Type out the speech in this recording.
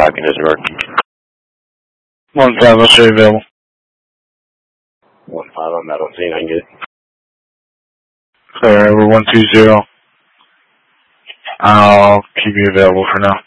talking doesn't work. 1-5, I'll show you available. 1-5 on metal, see if I can get it. Clear, over 120. I'll keep you available for now.